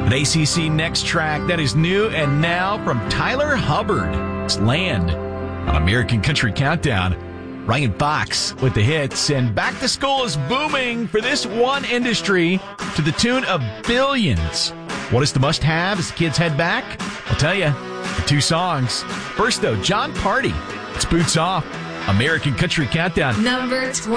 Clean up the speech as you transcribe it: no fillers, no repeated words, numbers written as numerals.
An ACC Next track that is new and now from Tyler Hubbard. It's Land on American Country Countdown. Ryan Fox with the hits, and back to school is booming for this one industry to the tune of billions. What is the must-have as the kids head back? I'll tell you, the two songs. First, though, John Party. It's Boots Off. American Country Countdown. Number 20.